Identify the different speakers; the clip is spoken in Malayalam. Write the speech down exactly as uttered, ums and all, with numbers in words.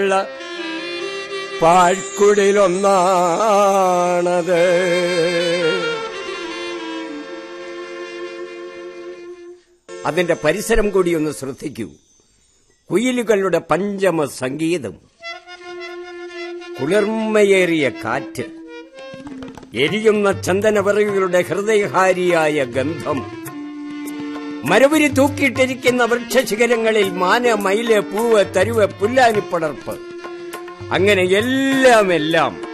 Speaker 1: പാഴ്ക്കുടിലൊന്നാണത്. അതിന്റെ പരിസരം കൂടി ഒന്ന് ശ്രദ്ധിക്കൂ. കുയിലുകളുടെ പഞ്ചമ സംഗീതം, കുളിർമയേറിയ കാറ്റ്, എരിയുന്ന ചന്ദനവറകളുടെ ഹൃദയഹാരിയായ ഗന്ധം, മരവുരി തൂക്കിയിട്ടിരിക്കുന്ന വൃക്ഷശിഖരങ്ങളിൽ മാന, മയില്, പൂവ്, തരുവ്, പുല്ലാനിപ്പടർപ്പ്, അങ്ങനെ എല്ലാം എല്ലാം